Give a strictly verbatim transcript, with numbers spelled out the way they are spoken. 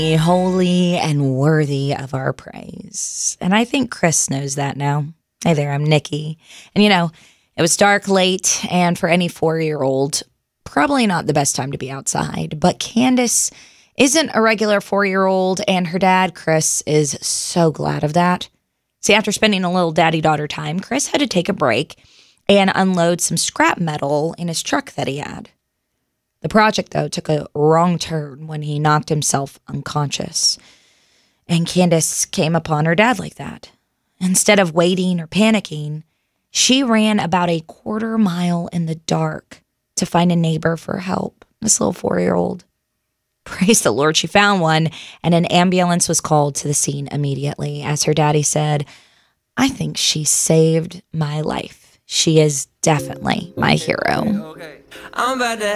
Holy and worthy of our praise. And I think Chris knows that now. Hey there, I'm Nikki. And you know, it was dark late, and for any four-year-old, probably not the best time to be outside. But Candace isn't a regular four-year-old, and her dad, Chris, is so glad of that. See, after spending a little daddy-daughter time, Chris had to take a break and unload some scrap metal in his truck that he had. The project, though, took a wrong turn when he knocked himself unconscious. And Candace came upon her dad like that. Instead of waiting or panicking, she ran about a quarter mile in the dark to find a neighbor for help, this little four-year-old. Praise the Lord, she found one, and an ambulance was called to the scene immediately. As her daddy said, "I think she saved my life. She is definitely my hero." Okay, okay. I'm about to